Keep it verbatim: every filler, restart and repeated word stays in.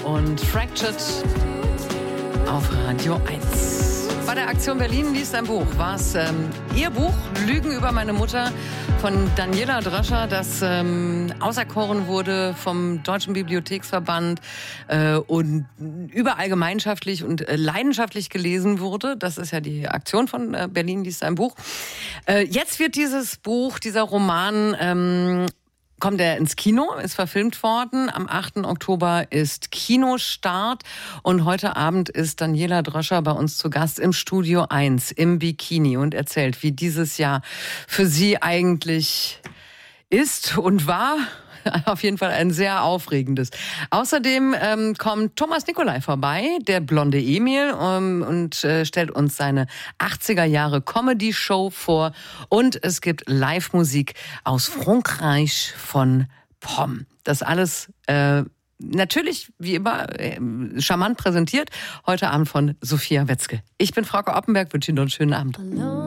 und Fractured auf Radio eins. Bei der Aktion Berlin liest ein Buch. War es ähm, Ihr Buch, Lügen über meine Mutter von Daniela Dröscher, das ähm, auserkoren wurde vom Deutschen Bibliotheksverband äh, und überall gemeinschaftlich und äh, leidenschaftlich gelesen wurde. Das ist ja die Aktion von äh, Berlin liest ein Buch. Äh, jetzt wird dieses Buch, dieser Roman ähm, kommt er ins Kino, ist verfilmt worden. Am achten Oktober ist Kinostart. Und heute Abend ist Daniela Dröscher bei uns zu Gast im Studio eins im Bikini und erzählt, wie dieses Jahr für sie eigentlich ist und war. Auf jeden Fall ein sehr aufregendes. Außerdem ähm, kommt Thomas Nicolai vorbei, der blonde Emil, ähm, und äh, stellt uns seine achtziger Jahre Comedy-Show vor. Und es gibt Live-Musik aus Frankreich von Pomm. Das alles äh, natürlich, wie immer, äh, charmant präsentiert. Heute Abend von Sophia Wetzke. Ich bin Frauke Oppenberg, wünsche Ihnen noch einen schönen Abend.